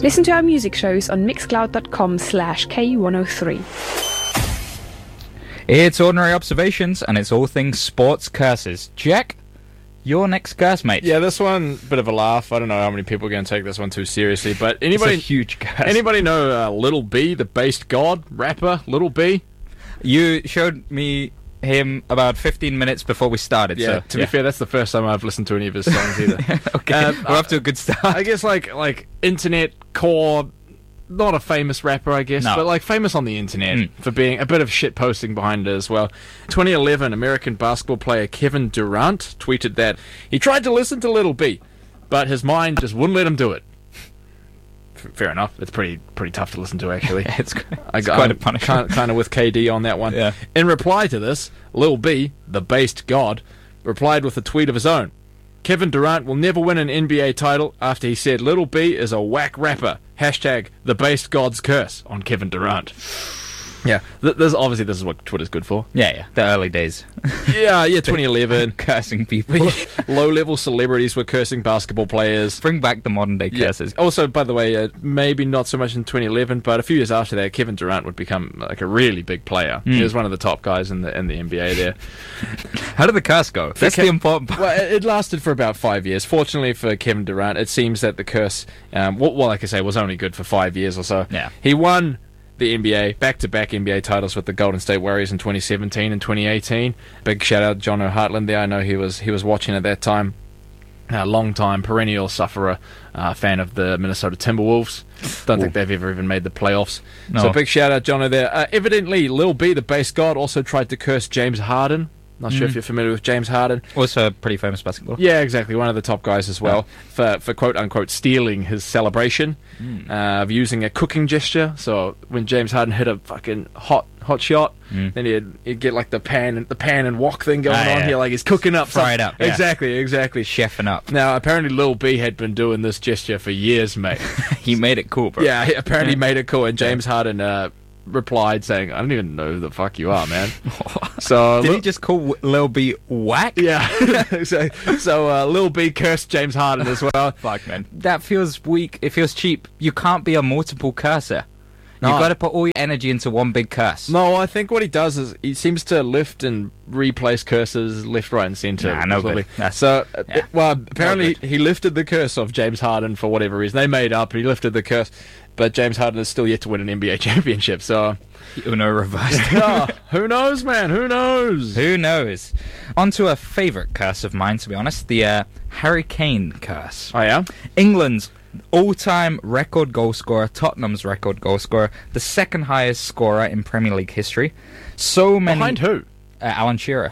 Listen to our music shows on mixcloud.com/K103. It's Ordinary Observations, and it's all things sports curses. Jack, your next curse, mate. Yeah, this one, bit of a laugh. I don't know how many people are going to take this one too seriously, but anybody... It's a huge curse. Anybody know Little B, the based god, rapper, Little B? You showed me him about 15 minutes before we started. Yeah, so, to be fair, that's the first time I've listened to any of his songs either. Okay, we're off to a good start. I guess like internet core, not a famous rapper, I guess, No. but like famous on the internet for being a bit of shit posting behind it as well. 2011, American basketball player Kevin Durant tweeted that he tried to listen to Little B, but his mind just wouldn't let him do it. Fair enough. It's pretty tough to listen to, actually. It's quite a punishment. Kind of with KD on that one. Yeah. In reply to this, Lil B, the based god, replied with a tweet of his own. Kevin Durant will never win an NBA title after he said Little B is a whack rapper. Hashtag the based god's curse on Kevin Durant. Yeah, this is what Twitter's good for. Yeah, the early days. Yeah, 2011. Cursing people. Low-level celebrities were cursing basketball players. Bring back the modern day curses. Yeah. Also, by the way, maybe not so much in 2011, but a few years after that, Kevin Durant would become like a really big player. He was one of the top guys in the NBA there. How did the curse go? That's the important part. Well, it lasted for about 5 years. Fortunately for Kevin Durant, it seems that the curse, like I say, was only good for 5 years or so. Yeah. He won the NBA, back-to-back NBA titles with the Golden State Warriors in 2017 and 2018. Big shout-out John O'Hartland there. I know he was watching at that time. Long-time, perennial sufferer, fan of the Minnesota Timberwolves. Don't think they've ever even made the playoffs. No. So big shout-out Jono there. Evidently, Lil B, the base god, also tried to curse James Harden. Not sure if you're familiar with James Harden. Also a pretty famous basketball. Yeah, exactly. One of the top guys as well. For quote-unquote stealing his celebration of using a cooking gesture. So when James Harden hit a fucking hot shot, then he'd get like the pan and wok thing going on yeah. here, like he's cooking up Fry it up, yeah. Exactly. Chefing up. Now, apparently Lil B had been doing this gesture for years, mate. He made it cool, bro. Yeah, he apparently made it cool, and James Harden replied saying, I don't even know who the fuck you are, man. So did he just call Lil B whack? Yeah. so Lil B cursed James Harden as well. Fuck, man. That feels weak. It feels cheap. You can't be a multiple cursor. No. You've got to put all your energy into one big curse. No, I think what he does is he seems to lift and replace curses left, right, and centre. Nah, no good. Apparently he lifted the curse of James Harden for whatever reason. They made up, he lifted the curse, but James Harden is still yet to win an NBA championship, so... Uno reversed. Who knows, man? Who knows? Who knows? On to a favourite curse of mine, to be honest. The Harry Kane curse. Oh, yeah? England's all-time record goal scorer, Tottenham's record goal scorer, the second highest scorer in Premier League history. So many... Behind who? Alan Shearer.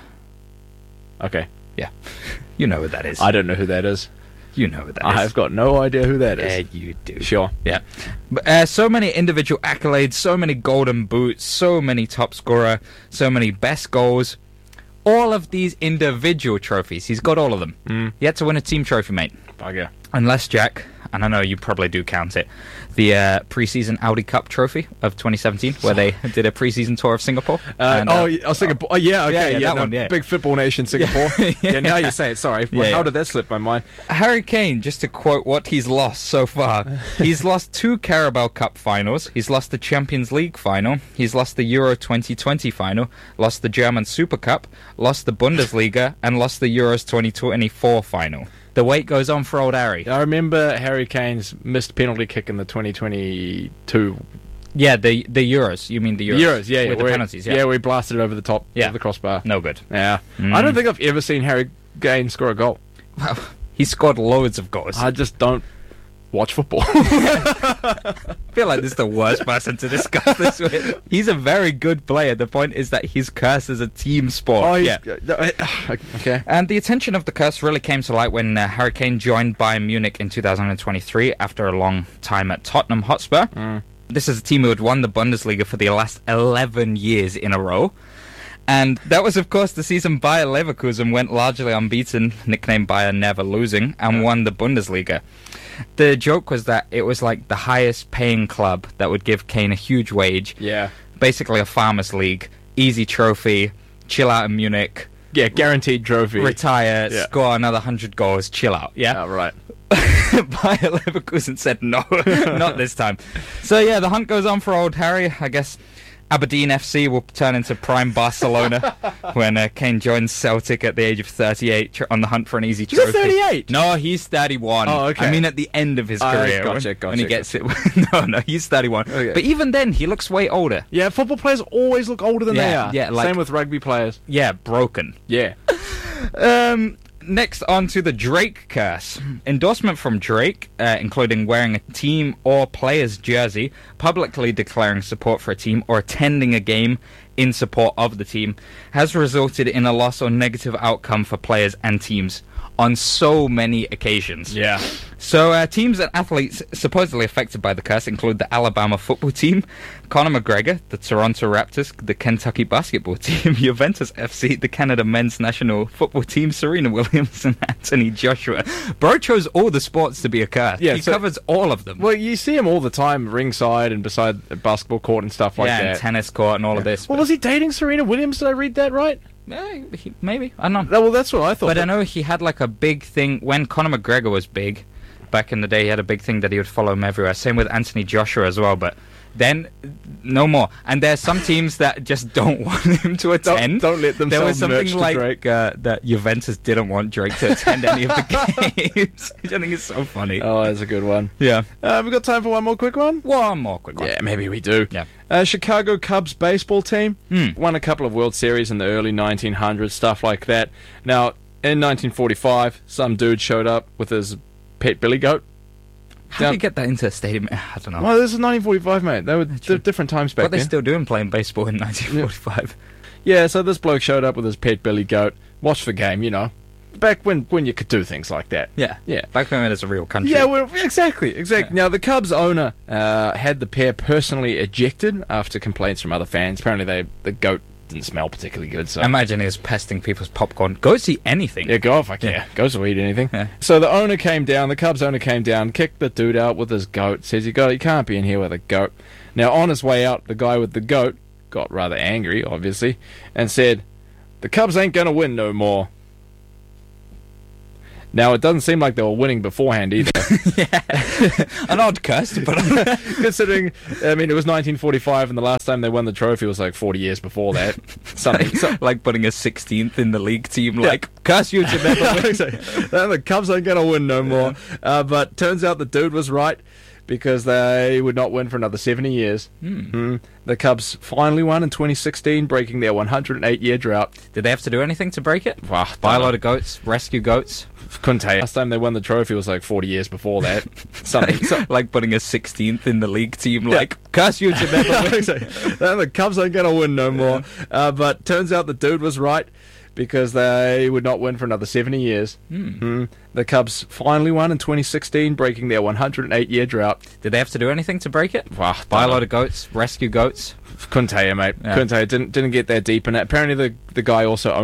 Okay. Yeah. You know who that is. I don't know who that is. You know who that is. I've got no idea who that is. Yeah, you do. Sure. Yeah. But, so many individual accolades, so many golden boots, so many top scorer, so many best goals. All of these individual trophies, he's got all of them. He had to win a team trophy, mate. Bugger. Unless, Jack, and I know you probably do count it, the pre-season Audi Cup trophy of 2017, where they did a pre-season tour of Singapore. Singapore. Oh, yeah, okay. that one, yeah. Big football nation, Singapore. Yeah, now you say it, sorry. How did that slip my mind? Harry Kane, just to quote what he's lost so far, he's lost 2 Carabao Cup finals, he's lost the Champions League final, he's lost the Euro 2020 final, lost the German Super Cup, lost the Bundesliga, and lost the Euros 2024 final. The wait goes on for old Harry. I remember Harry Kane's missed penalty kick in the 2022. Yeah, the Euros. You mean the Euros? Euros, yeah. With the penalties, yeah. Yeah, we blasted it over the top of the crossbar. No good. Yeah. I don't think I've ever seen Harry Kane score a goal. Well, he scored loads of goals. I just don't watch football. I feel like this is the worst person to discuss this with. He's a very good player. The point is that his curse is a team sport. Oh, yeah. Okay. And the attention of the curse really came to light when Harry Kane joined Bayern Munich in 2023 after a long time at Tottenham Hotspur. This is a team who had won the Bundesliga for the last 11 years in a row. And that was, of course, the season Bayer Leverkusen went largely unbeaten, nicknamed Bayer Never Losing, and won the Bundesliga. The joke was that it was like the highest paying club that would give Kane a huge wage. Yeah. Basically a farmers league, easy trophy, chill out in Munich. Yeah, guaranteed trophy. Retire, score another 100 goals, chill out. Yeah. Oh, right. Bayer Leverkusen said no, not this time. So yeah, the hunt goes on for old Harry. I guess Aberdeen FC will turn into prime Barcelona when Kane joins Celtic at the age of 38 on the hunt for an easy trophy. Is he 38? No, he's 31. Oh, okay. I mean, at the end of his career. When he gets it. No, he's 31. Okay. But even then, he looks way older. Yeah, football players always look older than they are. Yeah, like, same with rugby players. Yeah, broken. Yeah. Next, on to the Drake curse. Endorsement from Drake, including wearing a team or player's jersey, publicly declaring support for a team, or attending a game in support of the team, has resulted in a loss or negative outcome for players and teams on so many occasions. Yeah. So, teams and athletes supposedly affected by the curse include the Alabama football team, Conor McGregor, the Toronto Raptors, the Kentucky basketball team, Juventus FC, the Canada men's national football team, Serena Williams, and Anthony Joshua. Bro chose all the sports to be a curse. Yeah, he covers all of them. Well, you see him all the time ringside and beside the basketball court and stuff like that. And tennis court and all of this. Well, was he dating Serena Williams? Did I read that right? Maybe. I don't know. Well, that's what I thought. But I know he had like a big thing when Conor McGregor was big. Back in the day, he had a big thing that he would follow him everywhere. Same with Anthony Joshua as well, but then no more. And there's some teams that just don't want him to attend. Don't let them. There was something to like Drake. that Juventus didn't want Drake to attend any of the games, which I think is so funny. Oh, that's a good one. Yeah. We got time for one more quick one? One more quick one. Yeah, maybe we do. Yeah. Chicago Cubs baseball team won a couple of World Series in the early 1900s, stuff like that. Now, in 1945, some dude showed up with his pet billy goat. How do you get that into a stadium? I don't know. Well, this is 1945, mate. They were different times back What are then. they still doing playing baseball in 1945? Yeah, so this bloke showed up with his pet billy goat, watched the game, you know. Back when you could do things like that. Yeah. Back when it was a real country. Yeah, well, exactly. Yeah. Now, the Cubs owner had the pair personally ejected after complaints from other fans. Apparently, the goat didn't smell particularly good. So imagine he was pesting people's popcorn. Goats eat anything. Yeah, goats will eat anything. Yeah. So the Cubs owner came down, kicked the dude out with his goat, says you can't be in here with a goat. Now, on his way out, the guy with the goat got rather angry, obviously, and said, "The Cubs ain't gonna win no more." Now, it doesn't seem like they were winning beforehand either. An odd curse to put on. Considering, I mean, it was 1945 and the last time they won the trophy was like 40 years before that. Like putting a 16th in the league team, like, curse you to never win. The Cubs ain't going to win no more. But turns out the dude was right, because they would not win for another 70 years. The Cubs finally won in 2016, breaking their 108-year drought. Did they have to do anything to break it? Wow, buy a lot of goats, rescue goats? Couldn't tell you. Last time they won the trophy was like 40 years before that. Like putting a 16th in the league team, like, curse you to never win. The Cubs ain't going to win no more. But turns out the dude was right, because they would not win for another 70 years. The Cubs finally won in 2016, breaking their 108-year drought. Did they have to do anything to break it? Wow, buy a lot of goats, rescue goats? Couldn't tell you, mate. Couldn't tell you. Didn't get that deep in it. Apparently the guy also